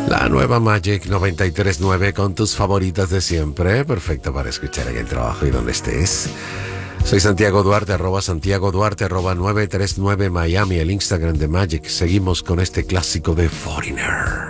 La nueva Magic 93.9 con tus favoritas de siempre, perfecto para escuchar en el trabajo y donde estés. Soy Santiago Duarte, Santiago Duarte, @939 Miami, el Instagram de Magic. Seguimos con este clásico de Foreigner.